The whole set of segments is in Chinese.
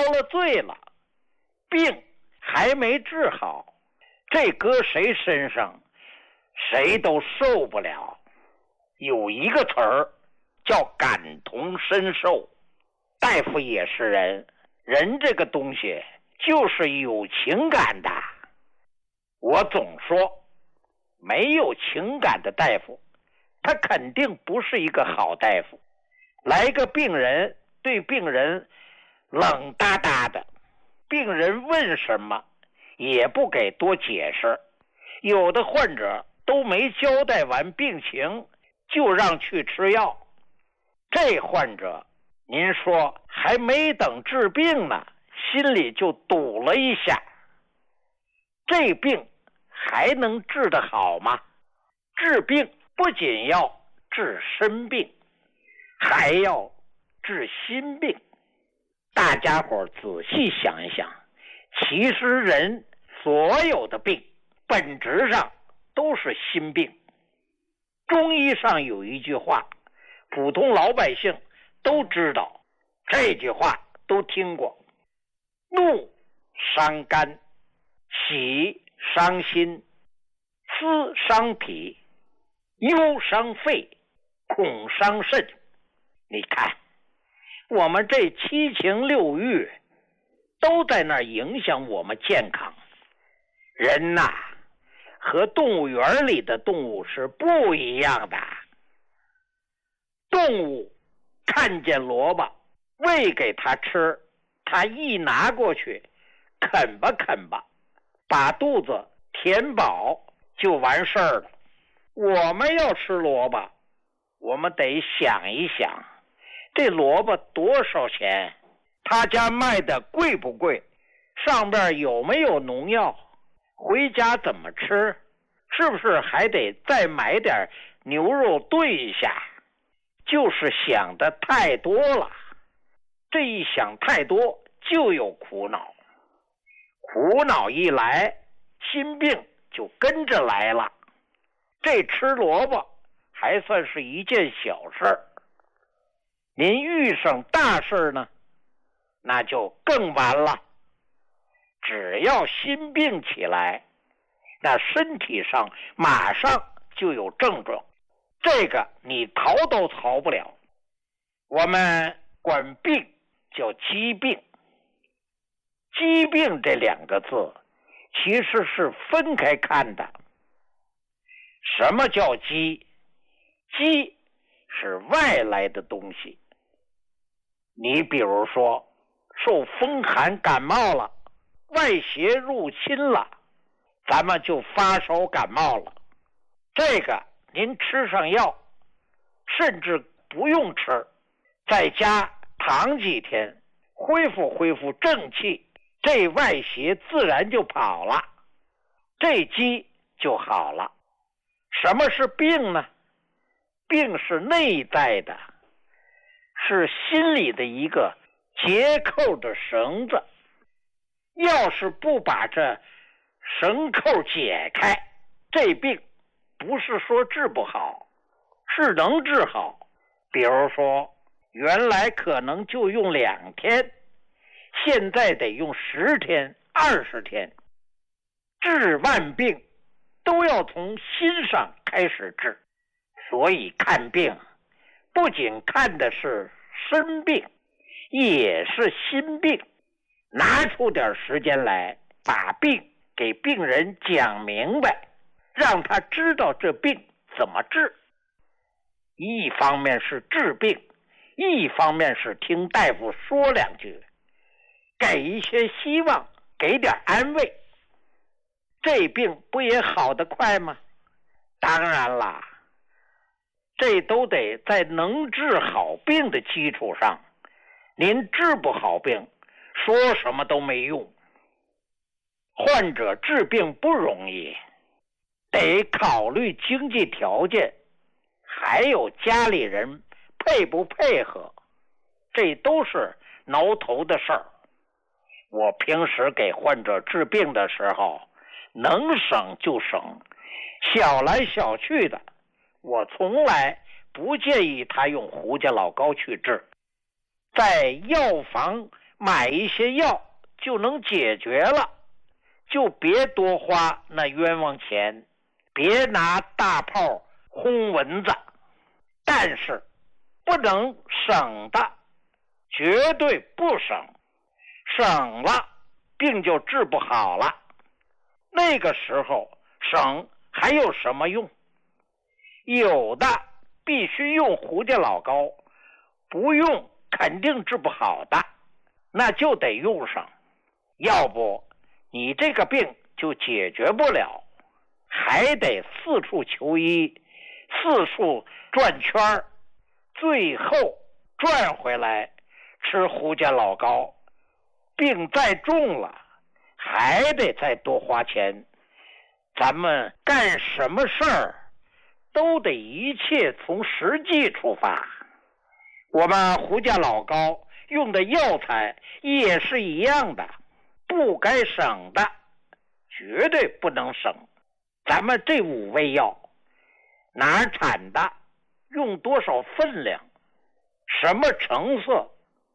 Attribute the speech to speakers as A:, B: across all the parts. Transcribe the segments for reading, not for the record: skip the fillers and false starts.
A: 了罪了，病还没治好，这搁谁身上谁都受不了。有一个词儿叫感同身受，大夫也是人，人这个东西就是有情感的。我总说没有情感的大夫他肯定不是一个好大夫。来个病人对病人冷哒哒的，病人问什么也不给多解释，有的患者都没交代完病情就让去吃药。这患者您说还没等治病呢，心里就堵了一下，这病还能治得好吗？治病不仅要治身病，还要治心病。大家伙仔细想一想，其实人所有的病本质上都是心病。中医上有一句话，普通老百姓都知道，这句话都听过：怒伤肝，喜伤心，思伤脾，忧伤肺，恐伤肾。你看我们这七情六欲都在那儿影响我们健康。人呐，和动物园里的动物是不一样的。动物看见萝卜喂给它吃，它一拿过去啃吧啃吧，把肚子填饱就完事儿了。我们要吃萝卜，我们得想一想，这萝卜多少钱？他家卖的贵不贵？上边有没有农药？回家怎么吃？是不是还得再买点牛肉炖一下？就是想的太多了，这一想太多就有苦恼，苦恼一来，心病就跟着来了。这吃萝卜还算是一件小事儿，您遇上大事呢，那就更完了。只要心病起来，那身体上马上就有症状，这个你逃都逃不了。我们管病叫疾病，疾病这两个字其实是分开看的。什么叫疾？疾是外来的东西，你比如说受风寒感冒了，外邪入侵了，咱们就发烧感冒了。这个您吃上药，甚至不用吃，在家躺几天，恢复正气，这外邪自然就跑了，这疾就好了。什么是病呢？病是内在的，是心里的一个结扣的绳子。要是不把这绳扣解开，这病不是说治不好，是能治好。比如说原来可能就用2天，现在得用10天20天。治万病都要从心上开始治，所以看病不仅看的是身病，也是心病。拿出点时间来，把病给病人讲明白，让他知道这病怎么治。一方面是治病，一方面是听大夫说2句，给一些希望，给点安慰。这病不也好得快吗？当然啦，这都得在能治好病的基础上，您治不好病，说什么都没用。患者治病不容易，得考虑经济条件，还有家里人配不配合，这都是挠头的事儿。我平时给患者治病的时候，能省就省，小来小去的，我从来不建议他用胡家老膏去治。在药房买一些药就能解决了，就别多花那冤枉钱，别拿大炮轰蚊子。但是不能省的，绝对不省，省了病就治不好了。那个时候省还有什么用？有的必须用胡家老膏，不用肯定治不好的，那就得用上，要不你这个病就解决不了，还得四处求医，四处转圈，最后转回来吃胡家老膏，病再重了还得再多花钱。咱们干什么事儿都得一切从实际出发。我们胡家老膏用的药材也是一样的，不该省的绝对不能省。咱们这5味药哪儿产的，用多少分量，什么成色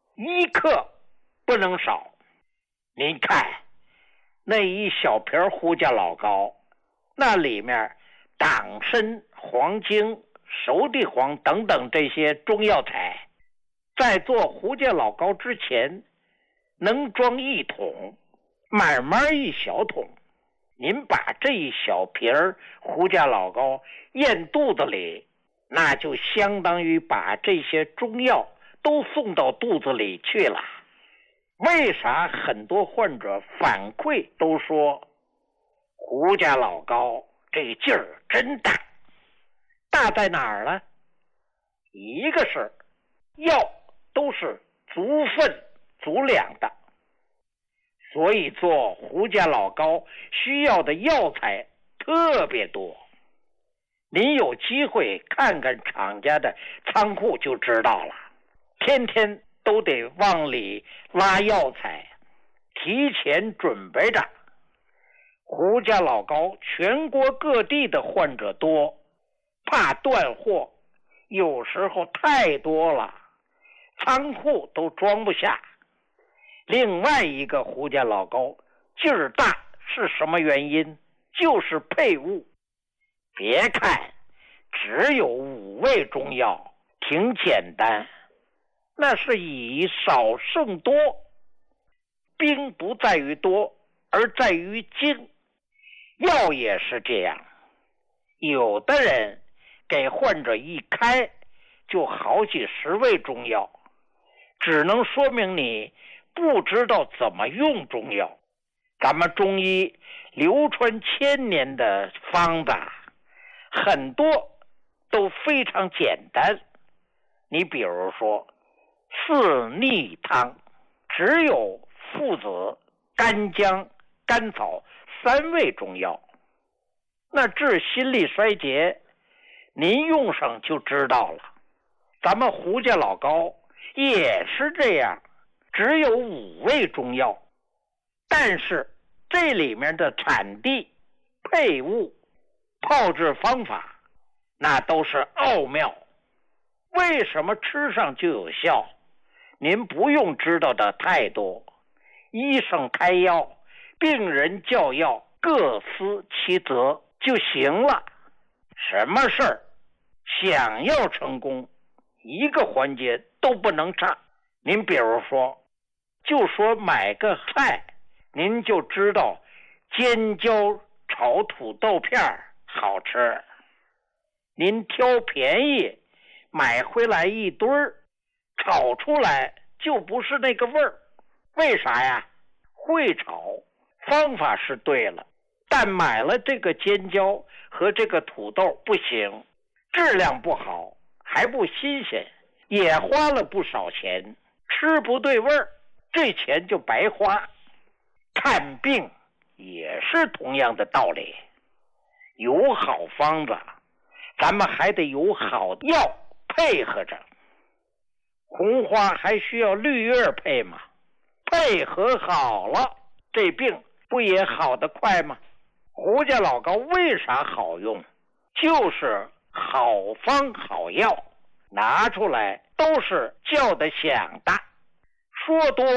A: ，1克不能少。您看那一小瓶胡家老膏，那里面党参、黄精、熟地黄等等这些中药材，在做胡家老膏之前能装1桶，慢慢一小桶。您把这一小瓶胡家老膏咽肚子里，那就相当于把这些中药都送到肚子里去了。为啥很多患者反馈都说胡家老膏这劲儿真大？大在哪儿呢？一个是药都是足分足量的，所以做胡家老膏需要的药材特别多。您有机会看看厂家的仓库就知道了，天天都得往里拉药材，提前准备着。胡家老膏全国各地的患者多，怕断货，有时候太多了，仓库都装不下。另外一个胡家老膏劲儿大是什么原因？就是配伍。别看只有5味中药，挺简单，那是以少胜多。兵不在于多，而在于精。药也是这样，有的人给患者一开就好几10味中药，只能说明你不知道怎么用中药。咱们中医流传1000年的方子，很多都非常简单。你比如说四逆汤，只有附子、干姜、甘草3味中药。那治心力衰竭，您用上就知道了。咱们胡家老膏也是这样，只有5味中药，但是这里面的产地、配伍、炮制方法，那都是奥妙。为什么吃上就有效？您不用知道的太多，医生开药，病人叫药，各司其责就行了。什么事儿想要成功，一个环节都不能差。您比如说，就说买个菜，您就知道尖椒炒土豆片好吃，您挑便宜买回来一堆儿，炒出来就不是那个味儿。为啥呀？会炒，方法是对了，但买了这个尖椒和这个土豆不行，质量不好，还不新鲜，也花了不少钱，吃不对味儿，这钱就白花。看病也是同样的道理，有好方子，咱们还得有好药配合着。红花还需要绿叶配吗？配合好了，这病不也好得快吗？胡家老膏为啥好用？就是好方好药，拿出来都是叫得响的，说多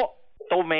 A: 都没